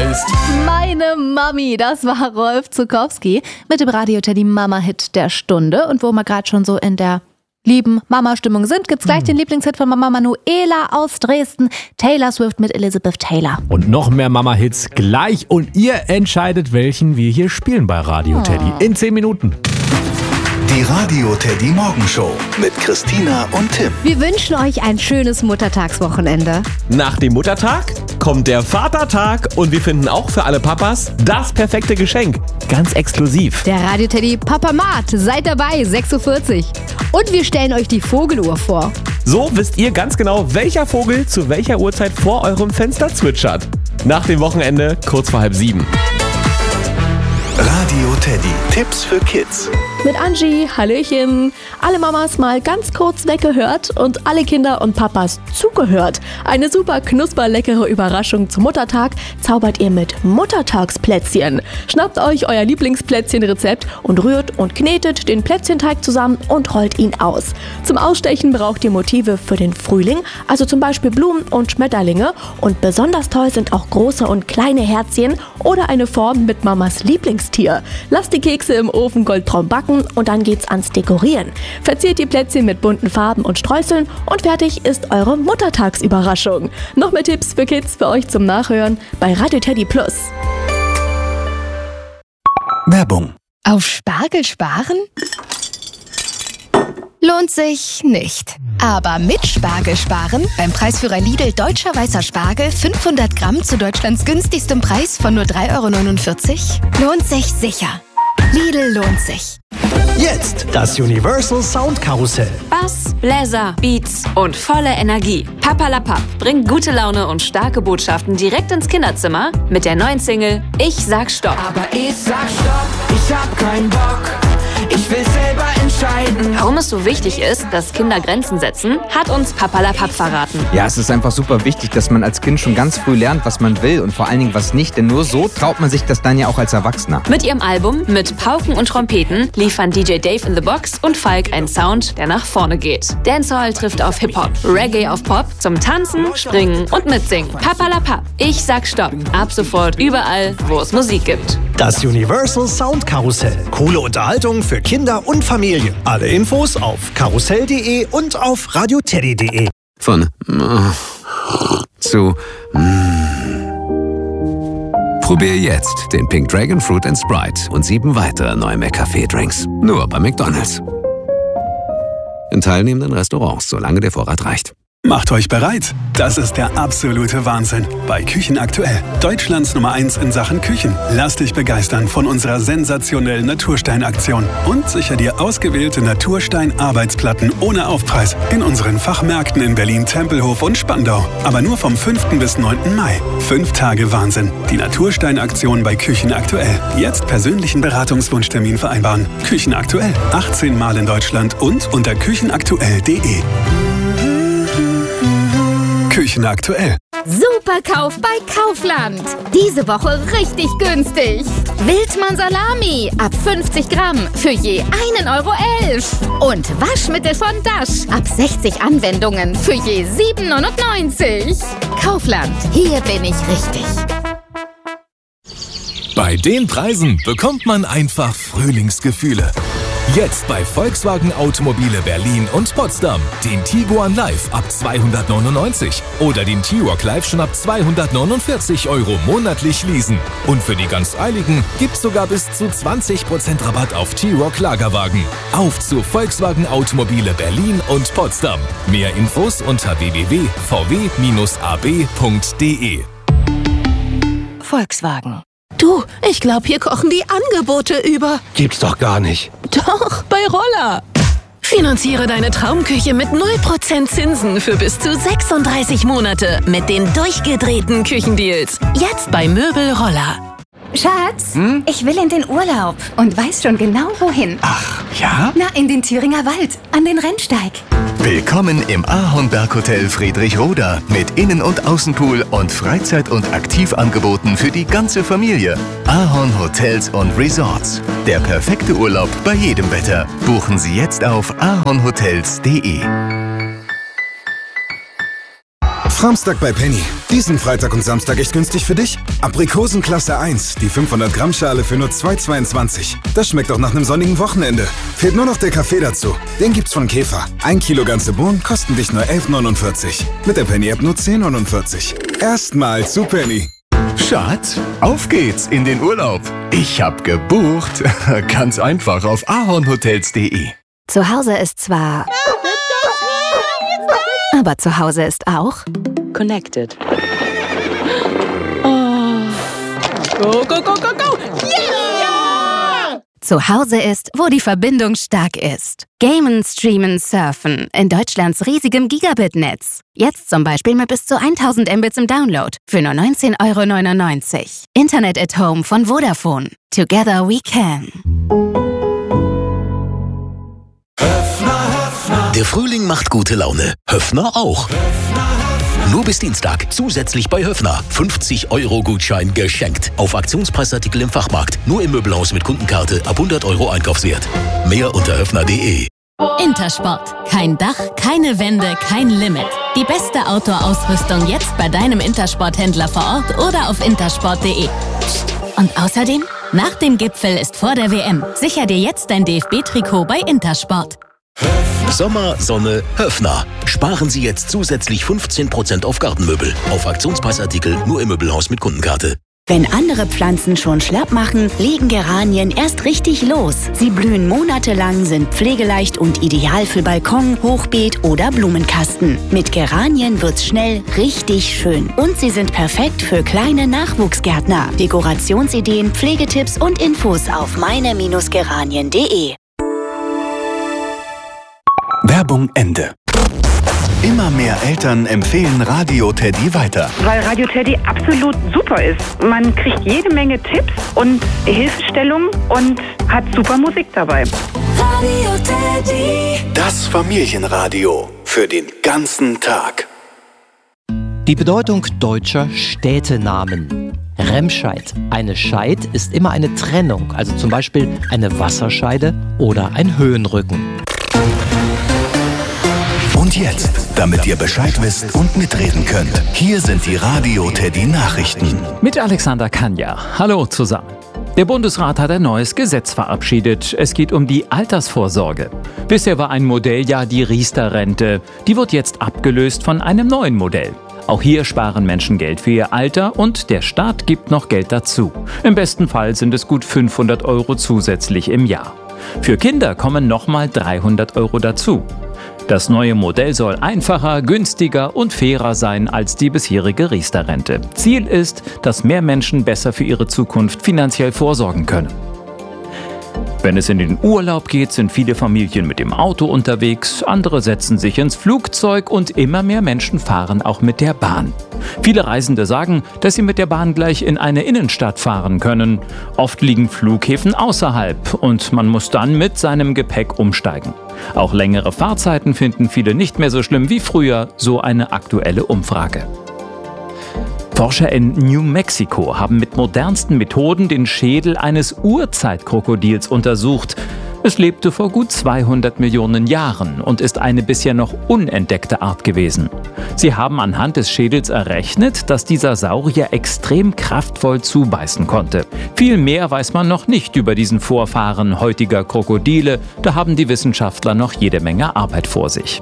heißt. Meine Mami, das war Rolf Zuckowski mit dem Radio Teddy Mama-Hit der Stunde. Und wo wir gerade schon so in der lieben Mama-Stimmung sind, gibt's gleich den Lieblingshit von Mama Manuela aus Dresden, Taylor Swift mit Elizabeth Taylor. Und noch mehr Mama-Hits gleich und ihr entscheidet, welchen wir hier spielen bei Radio Teddy in 10 Minuten. Die Radio Teddy Morgenshow mit Christina und Tim. Wir wünschen euch ein schönes Muttertagswochenende. Nach dem Muttertag kommt der Vatertag und wir finden auch für alle Papas das perfekte Geschenk. Ganz exklusiv. Der Radio Teddy Papamat, seid dabei, 6:40 Uhr. Und wir stellen euch die Vogeluhr vor. So wisst ihr ganz genau, welcher Vogel zu welcher Uhrzeit vor eurem Fenster zwitschert. Nach dem Wochenende kurz vor 6:30. Radio Teddy, Tipps für Kids. Mit Angie, Hallöchen. Alle Mamas mal ganz kurz weggehört und alle Kinder und Papas zugehört. Eine super knusperleckere Überraschung zum Muttertag zaubert ihr mit Muttertagsplätzchen. Schnappt euch euer Lieblingsplätzchenrezept und rührt und knetet den Plätzchenteig zusammen und rollt ihn aus. Zum Ausstechen braucht ihr Motive für den Frühling, also zum Beispiel Blumen und Schmetterlinge. Und besonders toll sind auch große und kleine Herzchen oder eine Form mit Mamas Lieblingstier. Lasst die Kekse im Ofen goldbraun backen und dann geht's ans Dekorieren. Verziert die Plätzchen mit bunten Farben und Streuseln und fertig ist eure Muttertagsüberraschung. Noch mehr Tipps für Kids für euch zum Nachhören bei Radio Teddy Plus. Werbung. Auf Spargel sparen? Lohnt sich nicht. Aber mit Spargel sparen, beim Preisführer Lidl Deutscher Weißer Spargel 500 Gramm zu Deutschlands günstigstem Preis von nur 3,49 €, lohnt sich sicher. Lidl lohnt sich. Jetzt das Universal Sound Karussell. Bass, Bläser, Beats und volle Energie. Papalapap bringt gute Laune und starke Botschaften direkt ins Kinderzimmer mit der neuen Single Ich sag Stopp. Aber ich sag Stopp, ich hab keinen Bock. Ich will selber entscheiden. Warum es so wichtig ist, dass Kinder Grenzen setzen, hat uns Papalapap verraten. Ja, es ist einfach super wichtig, dass man als Kind schon ganz früh lernt, was man will und vor allen Dingen was nicht. Denn nur so traut man sich das dann ja auch als Erwachsener. Mit ihrem Album mit Pauken und Trompeten liefern DJ Dave in the Box und Falk einen Sound, der nach vorne geht. Dancehall trifft auf Hip-Hop, Reggae auf Pop, zum Tanzen, Springen und Mitsingen. Papalapap, ich sag Stopp. Ab sofort überall, wo es Musik gibt. Das Universal Sound Karussell. Coole Unterhaltung für Kinder und Familien. Alle Infos auf karussell.de und auf radioteddy.de. Von zu Probier jetzt den Pink Dragon Fruit and Sprite und 7 weitere neue McCafé-Drinks. Nur bei McDonald's. In teilnehmenden Restaurants, solange der Vorrat reicht. Macht euch bereit. Das ist der absolute Wahnsinn. Bei Küchen aktuell. Deutschlands Nummer 1 in Sachen Küchen. Lass dich begeistern von unserer sensationellen Naturstein-Aktion. Und sicher dir ausgewählte Naturstein-Arbeitsplatten ohne Aufpreis in unseren Fachmärkten in Berlin, Tempelhof und Spandau. Aber nur vom 5. bis 9. Mai. 5 Tage Wahnsinn. Die Naturstein-Aktion bei Küchen aktuell. Jetzt persönlichen Beratungswunschtermin vereinbaren. Küchen aktuell. 18 Mal in Deutschland und unter küchenaktuell.de. Küchen aktuell. Superkauf bei Kaufland. Diese Woche richtig günstig. Wildmann Salami ab 50 Gramm für je 1,11 €. Und Waschmittel von Dash ab 60 Anwendungen für je 7,99 €. Kaufland, hier bin ich richtig. Bei den Preisen bekommt man einfach Frühlingsgefühle. Jetzt bei Volkswagen Automobile Berlin und Potsdam. Den Tiguan Live ab 299 oder den T-Roc Live schon ab 249 € monatlich leasen. Und für die ganz Eiligen gibt's sogar bis zu 20% Rabatt auf T-Roc Lagerwagen. Auf zu Volkswagen Automobile Berlin und Potsdam. Mehr Infos unter www.vw-ab.de. Volkswagen. Du, ich glaube, hier kochen die Angebote über. Gibt's doch gar nicht. Doch, bei Roller. Finanziere deine Traumküche mit 0% Zinsen für bis zu 36 Monate mit den durchgedrehten Küchendeals. Jetzt bei Möbel Roller. Schatz, ich will in den Urlaub und weiß schon genau wohin. Ach, ja? Na, in den Thüringer Wald, an den Rennsteig. Willkommen im Ahornberg Hotel Friedrichroda mit Innen- und Außenpool und Freizeit- und Aktivangeboten für die ganze Familie. Ahorn Hotels und Resorts. Der perfekte Urlaub bei jedem Wetter. Buchen Sie jetzt auf ahornhotels.de. Samstag bei Penny. Diesen Freitag und Samstag echt günstig für dich? Aprikosen Klasse 1, die 500 Gramm Schale für nur 2,22. Das schmeckt doch nach einem sonnigen Wochenende. Fehlt nur noch der Kaffee dazu. Den gibt's von Käfer. 1 Kilo ganze Bohnen kosten dich nur 11,49. Mit der Penny-App nur 10,49. Erstmal zu Penny. Schatz, auf geht's in den Urlaub. Ich hab gebucht. Ganz einfach auf ahornhotels.de. Zu Hause ist zwar... Aber zu Hause ist auch... Connected. Go, go, go, go, go! Yeah! Zu Hause ist, wo die Verbindung stark ist. Gamen, streamen, surfen. In Deutschlands riesigem Gigabit-Netz. Jetzt zum Beispiel mit bis zu 1000 Mbits im Download. Für nur 19,99 €. Internet at Home von Vodafone. Together we can. Der Frühling macht gute Laune. Höffner auch. Nur bis Dienstag. Zusätzlich bei Höffner. 50 € Gutschein geschenkt. Auf Aktionspreisartikel im Fachmarkt. Nur im Möbelhaus mit Kundenkarte ab 100 € Einkaufswert. Mehr unter höffner.de. Intersport. Kein Dach, keine Wände, kein Limit. Die beste Outdoor-Ausrüstung jetzt bei deinem Intersport-Händler vor Ort oder auf intersport.de. Und außerdem, nach dem Gipfel ist vor der WM. Sicher dir jetzt dein DFB-Trikot bei Intersport. Sommer, Sonne, Höffner. Sparen Sie jetzt zusätzlich 15% auf Gartenmöbel. Auf Aktionspreisartikel nur im Möbelhaus mit Kundenkarte. Wenn andere Pflanzen schon schlapp machen, legen Geranien erst richtig los. Sie blühen monatelang, sind pflegeleicht und ideal für Balkon, Hochbeet oder Blumenkasten. Mit Geranien wird's schnell richtig schön. Und sie sind perfekt für kleine Nachwuchsgärtner. Dekorationsideen, Pflegetipps und Infos auf meine-geranien.de. Werbung Ende. Immer mehr Eltern empfehlen Radio Teddy weiter. Weil Radio Teddy absolut super ist. Man kriegt jede Menge Tipps und Hilfestellungen und hat super Musik dabei. Radio Teddy. Das Familienradio für den ganzen Tag. Die Bedeutung deutscher Städtenamen. Remscheid. Eine Scheid ist immer eine Trennung, also zum Beispiel eine Wasserscheide oder ein Höhenrücken. Und jetzt, damit ihr Bescheid wisst und mitreden könnt, hier sind die Radio Teddy Nachrichten. Mit Alexander Kanja. Hallo zusammen. Der Bundesrat hat ein neues Gesetz verabschiedet. Es geht um die Altersvorsorge. Bisher war ein Modelljahr die Riester-Rente. Die wird jetzt abgelöst von einem neuen Modell. Auch hier sparen Menschen Geld für ihr Alter und der Staat gibt noch Geld dazu. Im besten Fall sind es gut 500 € zusätzlich im Jahr. Für Kinder kommen nochmal 300 € dazu. Das neue Modell soll einfacher, günstiger und fairer sein als die bisherige Riester-Rente. Ziel ist, dass mehr Menschen besser für ihre Zukunft finanziell vorsorgen können. Wenn es in den Urlaub geht, sind viele Familien mit dem Auto unterwegs, andere setzen sich ins Flugzeug und immer mehr Menschen fahren auch mit der Bahn. Viele Reisende sagen, dass sie mit der Bahn gleich in eine Innenstadt fahren können. Oft liegen Flughäfen außerhalb und man muss dann mit seinem Gepäck umsteigen. Auch längere Fahrzeiten finden viele nicht mehr so schlimm wie früher, so eine aktuelle Umfrage. Forscher in New Mexico haben mit modernsten Methoden den Schädel eines Urzeitkrokodils untersucht. Es lebte vor gut 200 Millionen Jahren und ist eine bisher noch unentdeckte Art gewesen. Sie haben anhand des Schädels errechnet, dass dieser Saurier extrem kraftvoll zubeißen konnte. Viel mehr weiß man noch nicht über diesen Vorfahren heutiger Krokodile. Da haben die Wissenschaftler noch jede Menge Arbeit vor sich.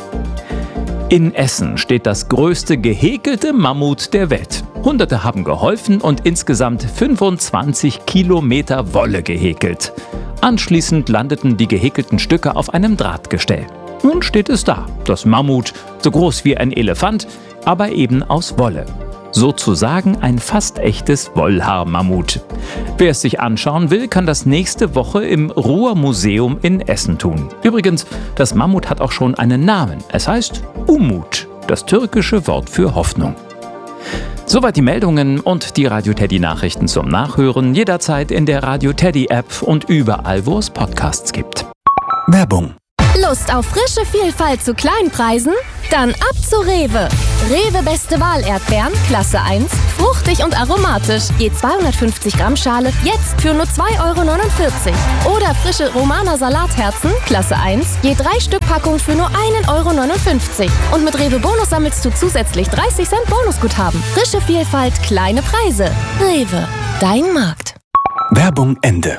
In Essen steht das größte gehäkelte Mammut der Welt. Hunderte haben geholfen und insgesamt 25 Kilometer Wolle gehäkelt. Anschließend landeten die gehäkelten Stücke auf einem Drahtgestell. Nun steht es da, das Mammut, so groß wie ein Elefant, aber eben aus Wolle. Sozusagen ein fast echtes Wollhaar-Mammut. Wer es sich anschauen will, kann das nächste Woche im Ruhrmuseum in Essen tun. Übrigens, das Mammut hat auch schon einen Namen. Es heißt Umut, das türkische Wort für Hoffnung. Soweit die Meldungen und die Radio Teddy Nachrichten zum Nachhören jederzeit in der Radio Teddy App und überall, wo es Podcasts gibt. Werbung. Los Lust auf frische Vielfalt zu kleinen Preisen? Dann ab zu Rewe. Rewe Beste Wahl Erdbeeren, Klasse 1, fruchtig und aromatisch. Je 250 Gramm Schale, jetzt für nur 2,49 €. Oder frische Romaner Salatherzen, Klasse 1, je 3 Stück Packung für nur 1,59 €. Und mit Rewe Bonus sammelst du zusätzlich 30 Cent Bonusguthaben. Frische Vielfalt, kleine Preise. Rewe, dein Markt. Werbung Ende.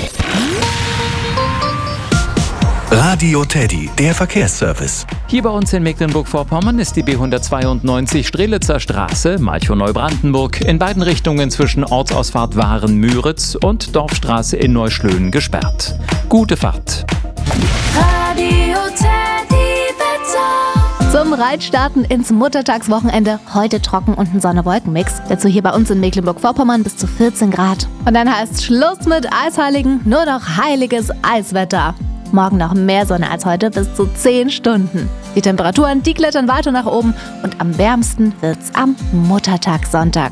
Radio Teddy, der Verkehrsservice. Hier bei uns in Mecklenburg-Vorpommern ist die B192 Strelitzer Straße, Malchow-Neubrandenburg, in beiden Richtungen zwischen Ortsausfahrt Waren-Müritz und Dorfstraße in Neuschlönen gesperrt. Gute Fahrt. Radio Teddy Wetter. Zum Reitstarten ins Muttertagswochenende. Heute trocken und ein Sonne-Wolken-Mix. Dazu hier bei uns in Mecklenburg-Vorpommern bis zu 14 Grad. Und dann heißt Schluss mit Eisheiligen, nur noch heiliges Eiswetter. Morgen noch mehr Sonne als heute, bis zu 10 Stunden. Die Temperaturen, die klettern weiter nach oben und am wärmsten wird's am Muttertagssonntag.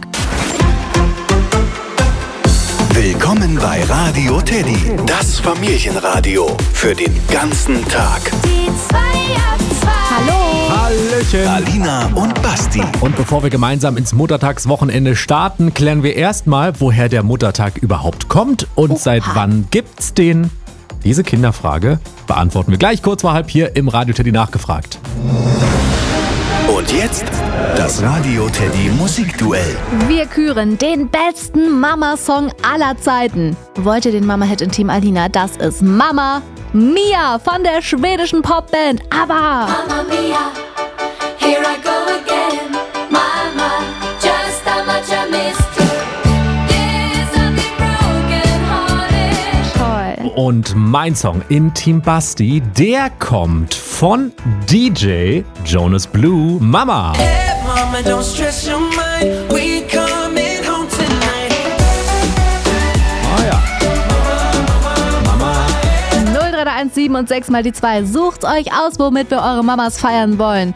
Willkommen bei Radio Teddy, das Familienradio für den ganzen Tag. Die 2 ab 2. Hallo. Hallöchen. Alina und Basti. Und bevor wir gemeinsam ins Muttertagswochenende starten, klären wir erstmal, woher der Muttertag überhaupt kommt und seit wann gibt's den? Diese Kinderfrage beantworten wir gleich kurz vor halb hier im Radio Teddy nachgefragt. Und jetzt das Radio Teddy Musikduell. Wir küren den besten Mama-Song aller Zeiten. Wollt ihr den Mama-Hit in Team Alina? Das ist Mamma Mia von der schwedischen Popband ABBA. Mamma Mia, here I go again. Mama, just how much I missed you. There's something broken-hearted. Und mein Song in Team Basti, der kommt von DJ Jonas Blue, Mama. Hey, Mama, don't stress your mind. We coming home tonight. Ah ja. 0331 und 6 mal die 2. Sucht euch aus, womit wir eure Mamas feiern wollen.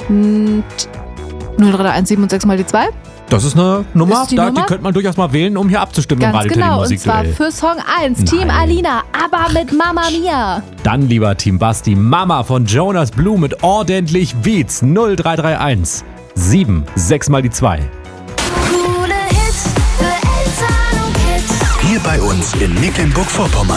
0317 und 6 mal die 2. Das ist eine Nummer, Ist die die Nummer? könnte man durchaus mal wählen, um hier abzustimmen im Ganz Radio genau, Teddy und zwar Musikduell. für Song 1, Team Alina, aber mit Mamma Mia. Dann lieber Team Basti, Mama von Jonas Blue mit ordentlich Beats. 0331 7 6 mal die 2. Coole Hits für Eltern und Kids. Hier bei uns in Mecklenburg-Vorpommern.